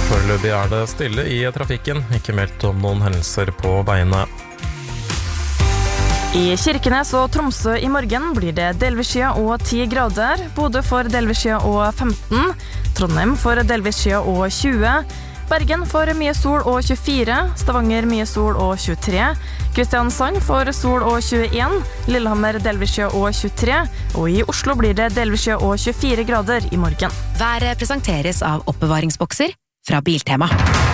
Foreløpig det stille i trafikken, ikke meldt om noen hendelser på veiene. I Kirkenes og Tromsø i morgen blir det delvis skya og 10 grader. Bodø får delvis skya og 15. Trondheim får delvis skya og 20. Bergen får mye sol og 24. Stavanger mye sol og 23. Kristiansand får sol og 21. Lillehammer delvis skya og 23. Og i Oslo blir det delvis skya og 24 grader i morgen. Været presenteres av oppbevaringsbokser fra Biltema.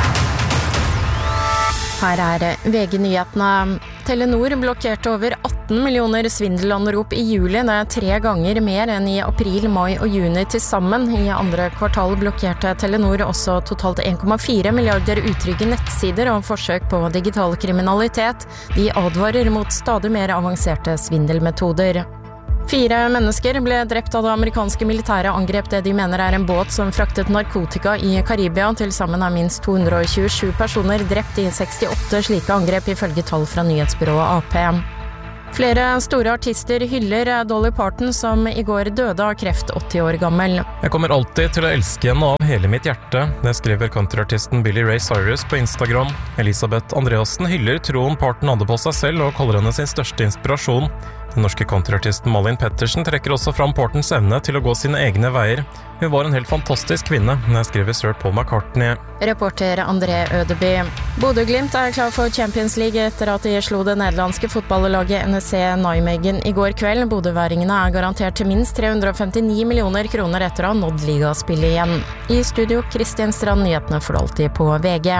Her VG-nyhetene. Telenor blokkerte over 18 millioner svindelanrop i juli. Det 3 ganger mer enn i april, mai og juni til sammen. I andre kvartal blokkerte Telenor også totalt 1,4 milliarder utrygge nettsider og forsøk på digital kriminalitet. De advarer mot stadig mer avanserte svindelmetoder. 4 mennesker ble drept av det amerikanske militære angrep det de mener en båt som fraktet narkotika i Karibia. Til sammen minst 227 personer drept i 68 slike angrep ifølge tall fra nyhetsbyrået AP. Flere store artister hyller Dolly Parton som i går døde av kreft 80 år gammel. Jeg kommer alltid til å elske henne av hele mitt hjerte. Det skriver countryartisten Billy Ray Cyrus på Instagram. Elisabeth Andreassen hyller troen Parton hadde på seg selv og kaller henne sin største inspirasjon. Den norske countryartisten Malin Pettersen trekker også fram Partons evne til å gå sine egne veier. Hun var en helt fantastisk kvinne, skriver Sir Paul McCartney. Reporter André Ødeby. Bodø/Glimt klar for Champions League etter at de slo det nederlandske fotballaget NEC Nijmegen i går kveld. Bodøværingene garantert til minst 359 millioner kroner etter å ha nådd ligaspillet igjen. I studio Kristian Strand, nyhetene for alltid på VG.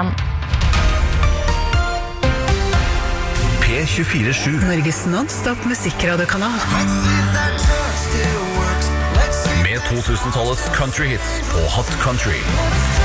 P24/7 Norges non-stop musikkradekanal. Med 2000-tallets country hits og hot country.